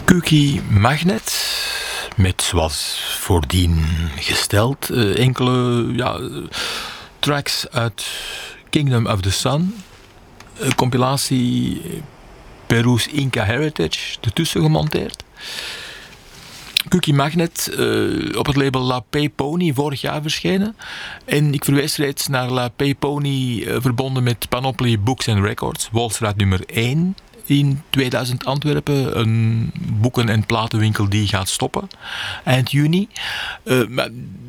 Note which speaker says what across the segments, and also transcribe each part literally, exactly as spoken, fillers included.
Speaker 1: Cookie Magnet, met zoals voordien gesteld uh, enkele ja, tracks uit Kingdom of the Sun, een compilatie Peru's Inca Heritage ertussen gemonteerd. Cookie Magnet, uh, op het label La Pay Pony, vorig jaar verschenen. En ik verwijs reeds naar La Pay Pony, uh, verbonden met Panoply Books and Records, Wolstraat nummer één in tweeduizend Antwerpen. Een boeken- en platenwinkel die gaat stoppen eind juni. Uh, maar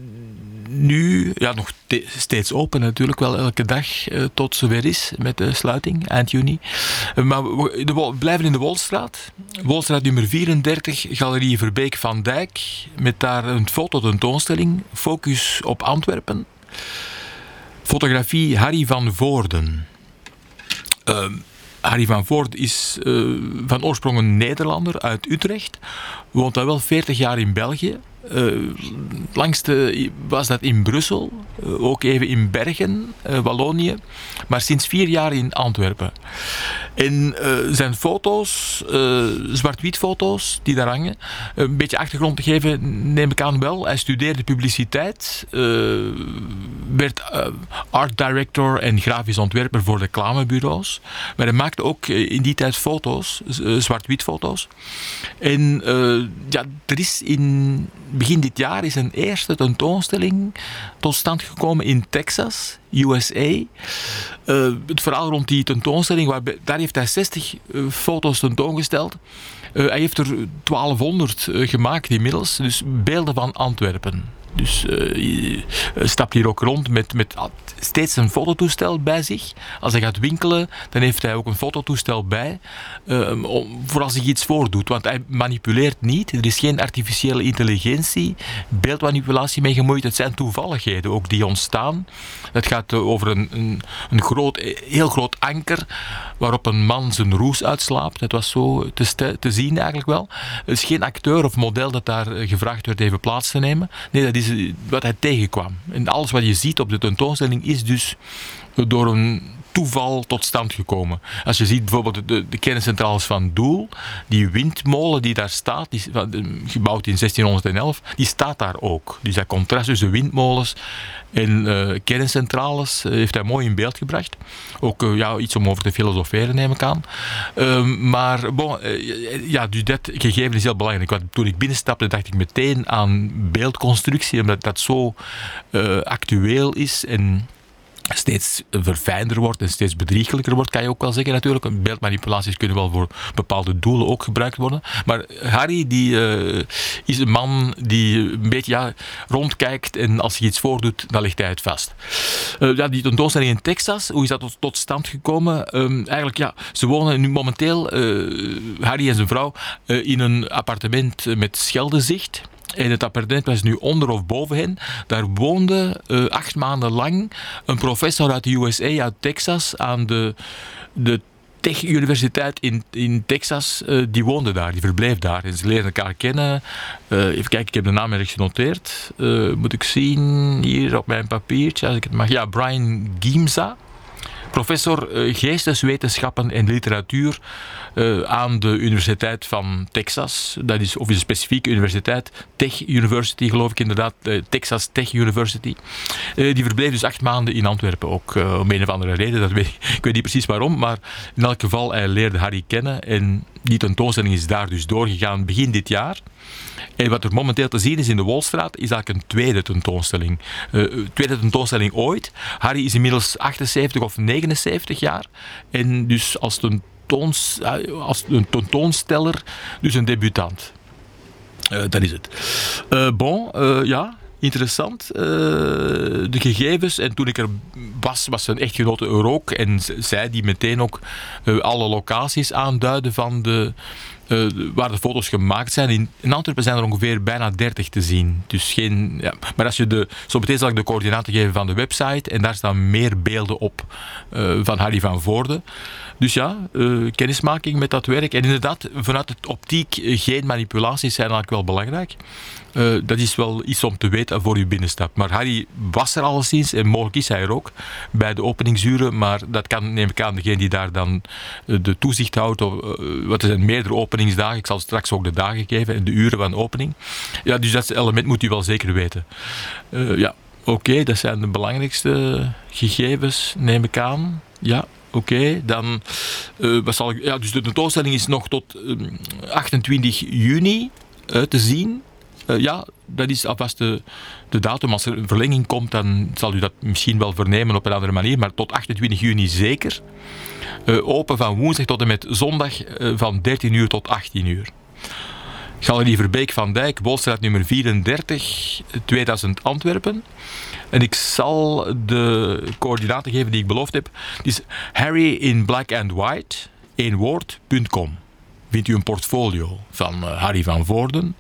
Speaker 1: nu, ja, nog te- steeds open natuurlijk, wel elke dag uh, tot zover is met de sluiting eind juni. Uh, maar we, de, we blijven in de Wolstraat. Wolstraat nummer vierendertig, Galerie Verbeek van Dijk, met daar een fototentoonstelling, focus op Antwerpen. Fotografie Harry van Voorden. Uh, Harry van Voorden is uh, van oorsprong een Nederlander uit Utrecht, woont al wel veertig jaar in België. Uh, langste was dat in Brussel, uh, ook even in Bergen, uh, Wallonië, maar sinds vier jaar in Antwerpen. En uh, zijn foto's, uh, zwart-wit foto's die daar hangen, een beetje achtergrond te geven, neem ik aan wel. Hij studeerde publiciteit, uh, werd uh, art director en grafisch ontwerper voor reclamebureaus, maar hij maakte ook uh, in die tijd foto's, uh, zwart-wit foto's. En uh, ja, er is in begin dit jaar is een eerste tentoonstelling tot stand gekomen in Texas, U S A. Uh, het verhaal rond die tentoonstelling, waar, daar heeft hij zestig uh, foto's tentoongesteld. Uh, hij heeft er twaalfhonderd uh, gemaakt inmiddels, dus beelden van Antwerpen. Dus uh, je stapt hier ook rond met, met steeds een fototoestel bij zich. Als hij gaat winkelen, dan heeft hij ook een fototoestel bij. Uh, om, voor als hij iets voordoet. Want hij manipuleert niet. Er is geen artificiële intelligentie, beeldmanipulatie mee gemoeid. Het zijn toevalligheden ook die ontstaan. Het gaat uh, over een, een, een groot, heel groot anker waarop een man zijn roes uitslaapt. Het was zo te, st- te zien eigenlijk wel. Er is geen acteur of model dat daar gevraagd werd even plaats te nemen. Nee, dat is wat hij tegenkwam. En alles wat je ziet op de tentoonstelling is dus door een toeval tot stand gekomen. Als je ziet bijvoorbeeld de, de kerncentrales van Doel, die windmolen die daar staat, die is gebouwd in zestienhonderdelf, die staat daar ook. Dus dat contrast tussen windmolens en uh, kerncentrales uh, heeft hij mooi in beeld gebracht. Ook uh, ja, iets om over te filosoferen, neem ik aan. Uh, maar bon, uh, ja, dus dat gegeven is heel belangrijk. Want toen ik binnenstapte, dacht ik meteen aan beeldconstructie, omdat dat zo uh, actueel is en steeds verfijnder wordt en steeds bedriegelijker wordt, kan je ook wel zeggen natuurlijk. Beeldmanipulaties kunnen wel voor bepaalde doelen ook gebruikt worden. Maar Harry die, uh, is een man die een beetje ja, rondkijkt en als hij iets voordoet, dan legt hij het vast. Uh, ja, die tentoonstelling in Texas, hoe is dat tot, tot stand gekomen? Um, eigenlijk ja, ze wonen nu momenteel, uh, Harry en zijn vrouw, uh, in een appartement met Scheldezicht. En het appartement was nu onder of boven hen. Daar woonde uh, acht maanden lang een professor uit de U S A, uit Texas, aan de, de Tech-universiteit in, in Texas. Uh, die woonde daar, die verbleef daar. En ze leerden elkaar kennen. Uh, even kijken, ik heb de naam ergens genoteerd. Uh, moet ik zien, hier op mijn papiertje, als ik het mag. Ja, Brian Giemza. Professor uh, geesteswetenschappen en literatuur uh, aan de Universiteit van Texas. Dat is, of is een specifieke universiteit. Tech University, geloof ik inderdaad. Uh, Texas Tech University. Uh, die verbleef dus acht maanden in Antwerpen ook. Uh, om een of andere reden. Dat weet, ik weet niet precies waarom. Maar in elk geval, hij leerde Harry kennen. En die tentoonstelling is daar dus doorgegaan begin dit jaar. En wat er momenteel te zien is in de Wolstraat, is eigenlijk een tweede tentoonstelling. Uh, tweede tentoonstelling ooit. Harry is inmiddels achtenzeventig of negenenzeventig jaar. En dus als, tentoons, als een tentoonsteller, dus een debutant. Uh, dat is het. Uh, bon, uh, ja... Interessant, uh, de gegevens. En toen ik er was, was een echtgenote er ook. En zij die meteen ook uh, alle locaties aanduiden van de, uh, waar de foto's gemaakt zijn. In, in Antwerpen zijn er ongeveer bijna dertig te zien. Dus geen, ja. Maar als je de, zo meteen zal ik de coördinaten geven van de website. En daar staan meer beelden op uh, van Harry van Voorden. Dus ja, uh, kennismaking met dat werk. En inderdaad, vanuit het optiek, uh, geen manipulaties zijn eigenlijk wel belangrijk. Uh, dat is wel iets om te weten voor u binnenstapt. Maar Harry was er alleszins en mogelijk is hij er ook bij de openingsuren. Maar dat kan, neem ik aan, degene die daar dan uh, de toezicht houdt. Of, uh, wat er zijn meerdere openingsuren openingsdagen. Ik zal straks ook de dagen geven en de uren van opening. Ja, dus dat element moet u wel zeker weten. Uh, ja, oké, okay, dat zijn de belangrijkste gegevens, neem ik aan. Ja. Oké, okay, dan uh, wat zal ik, ja, dus de tentoonstelling is nog tot uh, achtentwintig juni uh, te zien. Uh, ja, dat is alvast de, de datum. Als er een verlenging komt, dan zal u dat misschien wel vernemen op een andere manier, maar tot achtentwintig juni zeker. Uh, open van woensdag tot en met zondag uh, van dertien uur tot achttien uur. Galerie Verbeek van Dijk, Bolstraat nummer vierendertig, tweeduizend Antwerpen. En ik zal de coördinaten geven die ik beloofd heb. Het is Harry in Black and White, één woord, punt com. Vindt u een portfolio van uh, Harry van Voorden.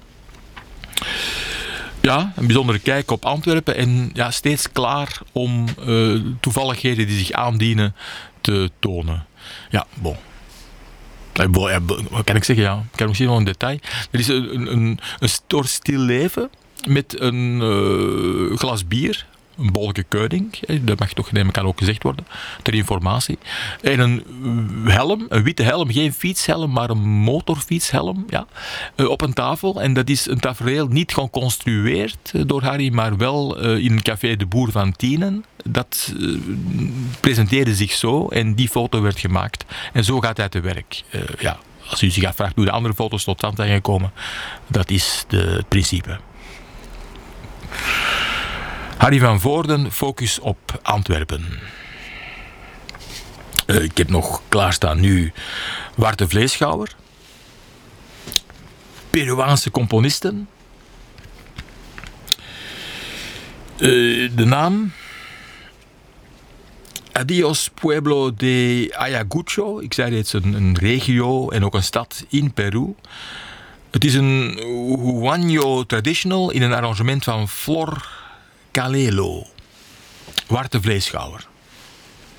Speaker 1: Ja, een bijzondere kijk op Antwerpen en ja, steeds klaar om uh, toevalligheden die zich aandienen te tonen. Ja, bon. Wat kan ik zeggen? Ja, ik kan misschien wel een detail. Er is een, een, een store stil leven met een uh, glas bier, een bolke Keuning, dat mag toch neem ik aan ook gezegd worden, ter informatie. En een helm, een witte helm, geen fietshelm, maar een motorfietshelm, ja, uh, op een tafel. En dat is een tafereel niet geconstrueerd door Harry, maar wel uh, in een café De Boer van Tienen. Dat uh, presenteerde zich zo en die foto werd gemaakt. En zo gaat hij te werk. Uh, ja, als u zich afvraagt hoe de andere foto's tot stand zijn gekomen, dat is de, het principe. Harry van Voorden, focus op Antwerpen. Uh, ik heb nog klaarstaan nu Wart de Vleeschouwer. Peruaanse componisten. Uh, de naam Adios Pueblo de Ayacucho. Ik zei reeds een, een regio en ook een stad in Peru. Het is een Huaño traditional in een arrangement van Flor Calelo. Wart de Vleeschouwer.